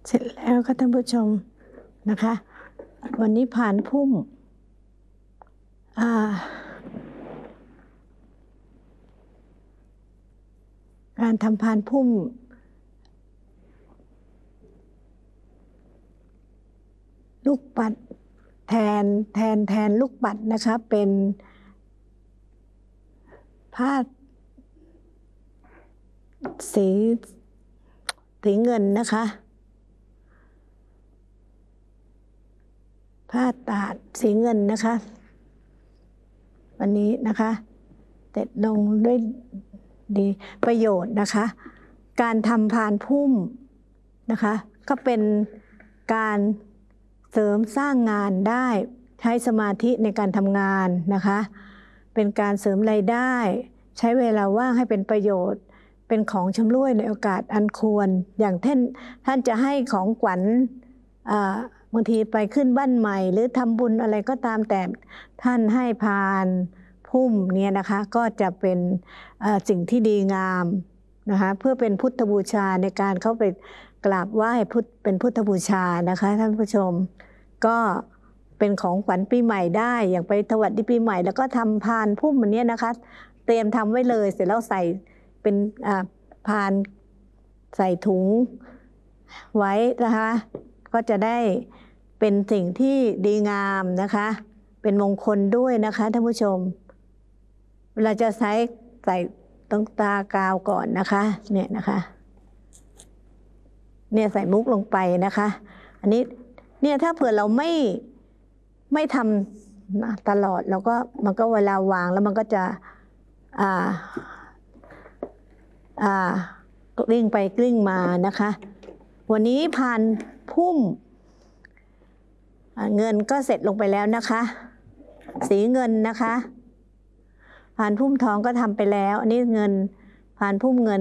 เสร็จแล้วค่ะท่านผู้ชมนะคะ วันนี้พานพุ่มการทำพานพุ่มลูกปัดแทนลูกปัดนะคะเป็นผ้าสีเงินนะคะผ้าตาดสีเงินนะคะวันนี้นะคะเสร็จลงด้วยดีประโยชน์นะคะการทำพานพุ่มนะคะก็เป็นการเสริมสร้างงานได้ใช้สมาธิในการทำงานนะคะเป็นการเสริมรายได้ใช้เวลาว่างให้เป็นประโยชน์เป็นของชำร่วยในโอกาสอันควรอย่างท่านจะให้ของขวัญบางทีไปขึ้นบ้านใหม่หรือทำบุญอะไรก็ตามแต่ท่านให้พานพุ่มเนี่ยนะคะก็จะเป็นสิ่งที่ดีงามนะคะเพื่อเป็นพุทธบูชาในการเข้าไปกราบไหว้เป็นพุทธบูชานะคะท่านผู้ชมก็เป็นของขวัญปีใหม่ได้อย่างไปสวัสดีปีใหม่แล้วก็ทำพานพุ่มอันนี้นะคะเตรียมทำไว้เลยเสร็จแล้วใส่เป็นพานใส่ถุงไว้นะคะก็จะได้เป็นสิ่งที่ดีงามนะคะเป็นมงคลด้วยนะคะท่านผู้ชมเวลาจะใส่ต้องตากาวก่อนนะคะเนี่ยนะคะเนี่ยใส่มุกลงไปนะคะอันนี้เนี่ยถ้าเผื่อเราไม่ทำตลอดแล้วก็มันก็เวลาวางแล้วมันก็จะกลิ้งไปกลิ้งมานะคะวันนี้พานพุ่มเงินก็เสร็จลงไปแล้วนะคะสีเงินนะคะพานพุ่มทองก็ทำไปแล้วอันนี้เงินพานพุ่มเงิน